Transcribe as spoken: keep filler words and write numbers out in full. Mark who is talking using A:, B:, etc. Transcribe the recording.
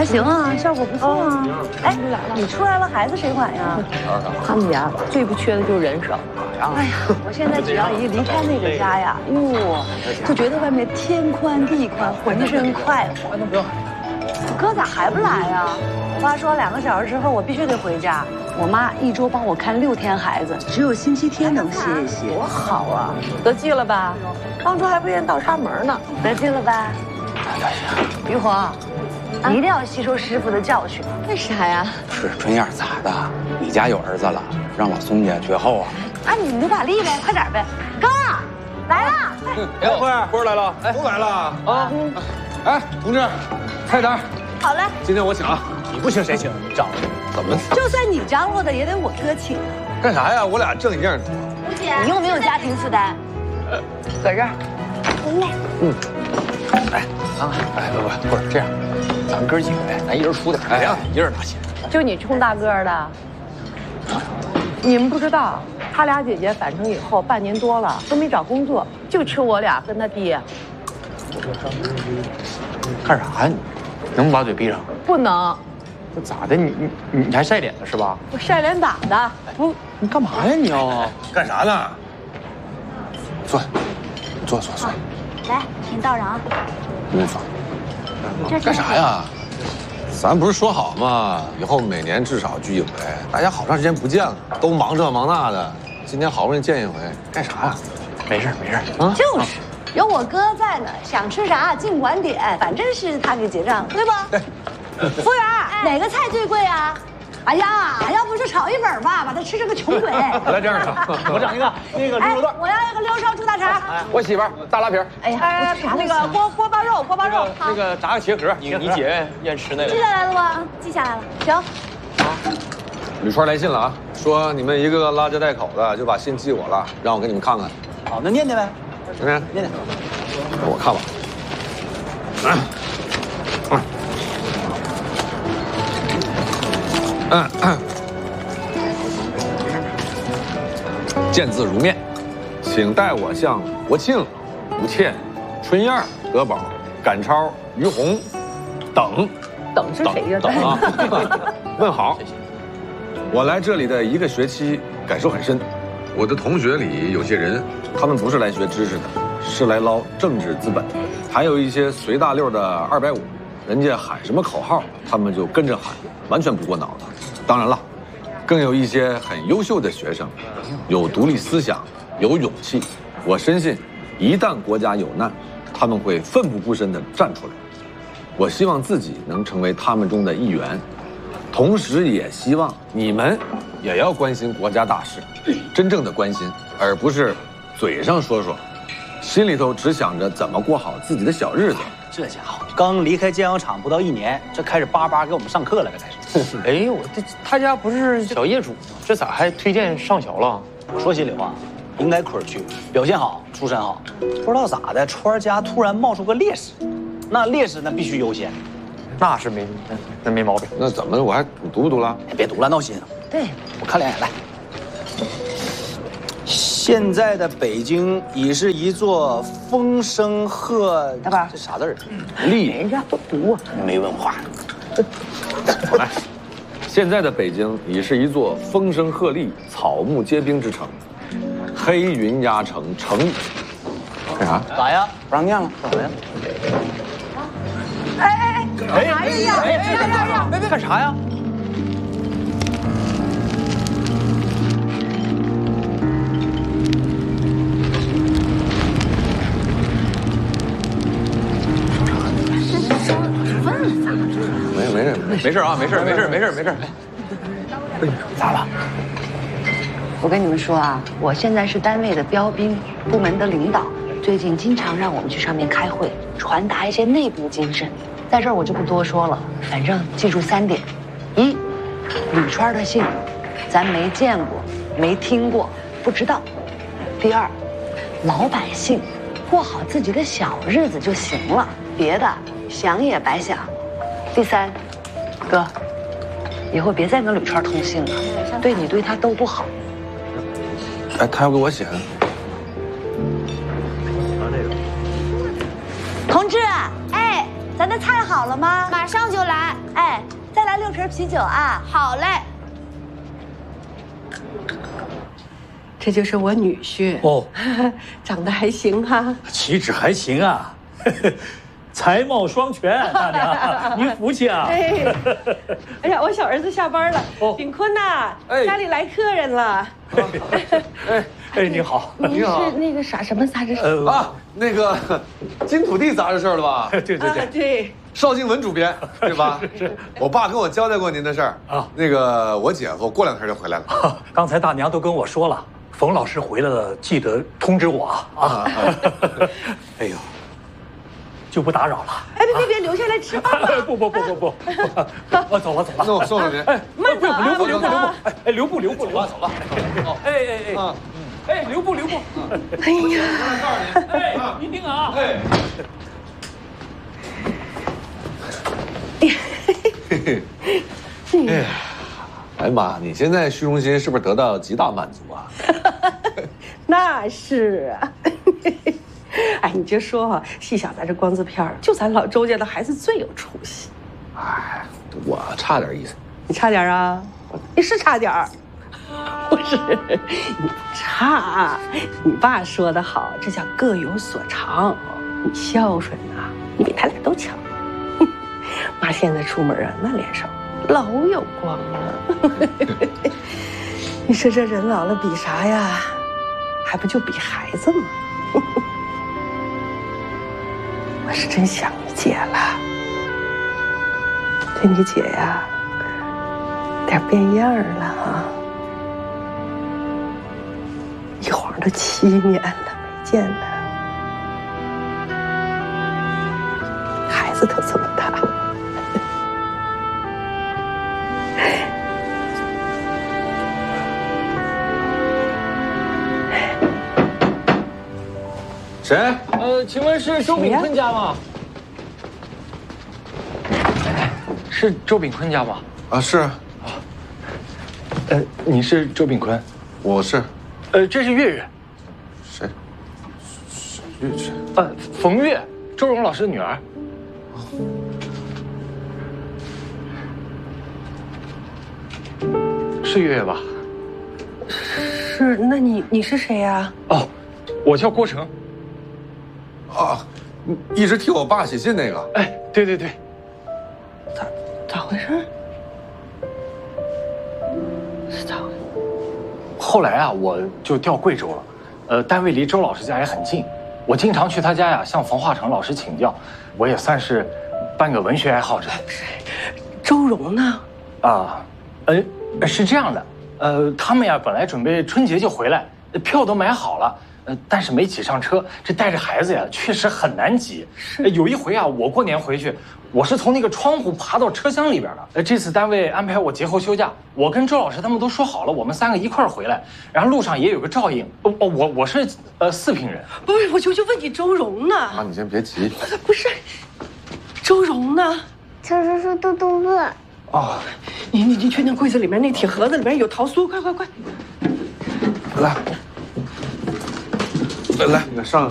A: 还行啊，效果不错啊。哎，你出来了，孩子谁管呀？他们家最不缺的就是人手。哎呀，我现在只要一离开那个家呀，哟，就觉得外面天宽地宽，浑身快活。那不用。哥咋还不来呀？我爸说两个小时之后我必须得回家。我妈一周帮我看六天孩子，只有星期天能歇一歇，多好啊！得劲了吧？当初还不愿意倒插门呢，得劲了吧？于红，你一定要吸收师傅的教训。
B: 为啥呀？
C: 是春燕咋的？你家有儿子了，让老宋家绝后啊！
A: 啊，你努把力呗，快点呗！哥，来了！
D: 哎，辉儿，辉儿来了，哎，都来了啊！哎，同志，菜单。
A: 好嘞，
D: 今天我请啊。
E: 你不请谁请？你张罗。
D: 怎么？
A: 就算你张罗的，也得我哥请啊。
D: 干啥呀？我俩挣一样多。
A: 吴姐，你有没有家庭负担？搁这儿。来。
E: 嗯。哎，啊，哎，不不，不是这样，咱哥几个呗，咱一人出点，别让一人拿钱。
A: 就你冲大个儿的。你们不知道，他俩姐姐返程以后半年多了都没找工作，就吃我俩跟他爹。
E: 干啥呀你？能不把嘴闭上？
A: 不能。
E: 这咋的？你你你还晒脸呢是吧？
A: 我晒脸咋的？
E: 不，你干嘛呀你要？
D: 干啥呢？坐，坐坐坐。
F: 来，给你倒上啊。
D: 不用放。干啥呀？咱不是说好吗？以后每年至少聚一回。大家好长时间不见了，都忙这忙那的，今天好不容易见一回，干啥呀？
E: 没事没事
A: 啊，就是。有我哥在呢，想吃啥尽管点，反正是他给结账，对吧？
D: 对。
A: 服务员，哪个菜最贵啊？哎呀，要不就炒一本吧，把他吃成个穷鬼。
D: 来这样的，
E: 我整一个那个溜肉段。
A: 我要一个溜烧猪大肠。
D: 我媳妇儿大拉皮儿。
A: 哎呀，那个锅锅包肉，锅包肉。
E: 那个炸个茄盒，你你姐愿吃那个。
A: 记下来了吗？记下来了。行。
D: 啊，吕川来信了啊，说你们一个个拉家带口的，就把信寄我了，让我给你们看看。
E: 好，那念念呗。
D: 念念
E: 念念。
D: 我看吧。嗯嗯。见字如面，请代我向国庆、吴倩、春燕、德宝、赶超、于红等
A: 等是谁呀？
D: 等啊！问好。我来这里的一个学期，感受很深。我的同学里有些人，他们不是来学知识的，是来捞政治资本。还有一些随大溜的二百五，人家喊什么口号，他们就跟着喊，完全不过脑子。当然了，更有一些很优秀的学生，有独立思想，有勇气。我深信，一旦国家有难，他们会奋不顾身地站出来。我希望自己能成为他们中的一员，同时也希望你们也要关心国家大事，真正的关心，而不是嘴上说说，心里头只想着怎么过好自己的小日子。
E: 这家伙刚离开煎羊厂不到一年，这开始叭叭给我们上课了，这开始。
G: 哎，我这他家不是小业主吗？这咋还推荐上学了？
E: 我说心里话，应该坤儿去，表现好，出身好。不知道咋的，川家突然冒出个烈士，那烈士那必须优先。
G: 那是没那那没毛病。
D: 那怎么我还读不读了？
E: 哎，别读了，闹心。
A: 对，
E: 我看两眼来。现在的北京已是一座风声鹤，
A: 大宝，
E: 这啥字儿？
D: 立，
A: 人家不读，
E: 没文化。
D: 来，现在的北京已是一座风声鹤唳、草木皆兵之城，黑云压城，城干啥？
E: 咋呀？不让念了？干啥呀？
A: 哎哎哎！啥呀？哎呀呀！
E: 别别干啥呀？
D: 没事没事
G: 没事啊，没事没事没事没事。
E: 咋了？
A: 我跟你们说啊，我现在是单位的标兵部门的领导，最近经常让我们去上面开会，传达一些内部精神。在这儿我就不多说了，反正记住三点：一，吕川的信，咱没见过，没听过，不知道；第二，老百姓过好自己的小日子就行了，别的想也白想；第三，哥，以后别再跟吕川通信了，对你对他都不好。
D: 哎，他要给我写。
A: 同志，哎，咱咱的菜好了吗？
B: 马上就来。
A: 哎，再来六瓶啤酒啊！
B: 好嘞。
F: 这就是我女婿
H: 哦，
F: 长得还行哈，
H: 气质还行啊，才貌双全，大娘，您福气啊！
F: 哎，哎呀，我小儿子下班了，
H: 哦
F: 炳坤呐，
H: 哎
F: 家里来客人了。
H: 哎哎，您好，
F: 您
D: 你好
F: 是那个啥什么杂志社？
H: 呃
D: 啊，那个金土地杂志社的吧？
H: 对对
F: 啊
H: 对，
F: 对，
D: 邵静文主编，对吧？是。我爸跟我交代过您的事儿
H: 啊。
D: 那个我姐夫过两天就回来了。
H: 啊刚才大娘都跟我说了，冯老师回来了，记得通知我啊。啊，哎呦，就不打扰了。
F: 哎，别别别，留下来吃饭吧。
H: 不不不不不，我走了走了。
D: 那我送送您。
H: 哎，
F: 慢走啊
H: 留步留步留步
F: 慢走啊，
H: 哎哎，留步留步留步，
D: 走了。
H: 哎哎哎，
D: 啊，
H: 哎留步留步，
F: 哎呀，
H: 哎一定啊。
D: 哎。哎，哎呀妈，你现在虚荣心是不是得到极大满足啊？
F: 那是啊。哎，你就说哈，细想咱这光字片儿，就咱老周家的孩子最有出息。
D: 哎，我差点意思。
F: 你差点啊？你是差点儿。不是，你不差。你爸说得好，这叫各有所长。你孝顺呐，你比他俩都强。妈现在出门啊，那脸上老有光了。你说这人老了比啥呀？还不就比孩子吗？我是真想你姐了。对你姐呀，点变样了哈。一晃都七年了没见了，孩子都这么大了。
D: 谁？
G: 呃，请问是周炳坤家吗？是周炳坤家吗？
D: 啊，是，
G: 呃，你是周炳坤？
D: 我是。
G: 呃，这是月月。
D: 谁？月月。
G: 呃，冯月，周荣老师的女儿。是月月吧？
F: 是，那你你是谁呀？
G: 哦，我叫郭成。
D: 啊，一直替我爸写信那个。
G: 哎，对对对。
F: 咋咋回事？是咋回事？
G: 后来啊，我就调贵州了，呃，单位离周老师家也很近，我经常去他家呀，向冯化成老师请教，我也算是半个文学爱好者。
F: 周荣呢？
G: 啊，呃，是这样的，呃，他们呀本来准备春节就回来，票都买好了，呃，但是没挤上车，这带着孩子呀确实很难挤。是，有一回啊，我过年回去，我是从那个窗户爬到车厢里边的。呃，这次单位安排我节后休假，我跟周老师他们都说好了，我们三个一块儿回来，然后路上也有个照应。哦哦，我我是呃四平人。
F: 不是，我就就问你周荣呢？
D: 啊，你先别急。
F: 不是，周荣呢？
B: 超叔叔肚肚饿。
G: 哦，
F: 你你你去那柜子里面那铁盒子里面有桃酥，快快快！
D: 来，来来，你上